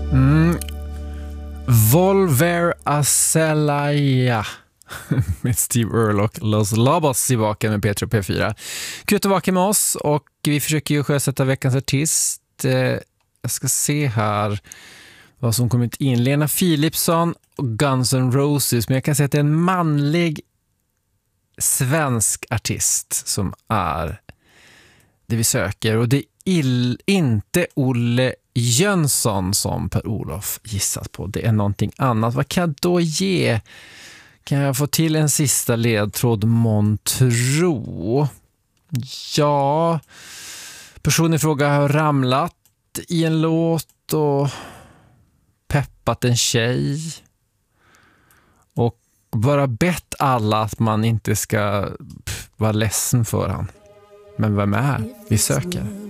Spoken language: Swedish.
Volver Azelaya med Steve Earle och Los Lobos tillbaka med Petro P4. Kul att vara med oss och vi försöker ju sjösätta veckans artist. Jag ska se här vad som kommit in. Lena Philipsson och Guns N' Roses, men jag kan säga att det är en manlig svensk artist som är det vi söker, och det är inte Olle Jönsson som Per-Olof gissat på. Det är någonting annat. Vad kan jag då ge? Kan jag få till en sista ledtråd månntro? Ja, personen i fråga har ramlat i en låt och peppat en tjej och bara bett alla att man inte ska vara ledsen för han. Men vem är vi söker?